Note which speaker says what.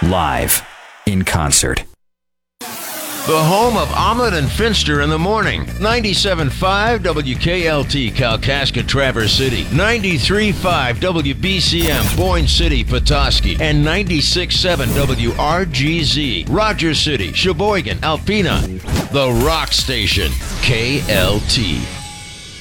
Speaker 1: live, in concert.
Speaker 2: The home of Omelet and Finster in the morning. 97.5 WKLT, Kalkaska, Traverse City. 93.5 WBCM, Boyne City, Petoskey. And 96.7 WRGZ, Rogers City, Sheboygan, Alpena. The Rock Station, KLT.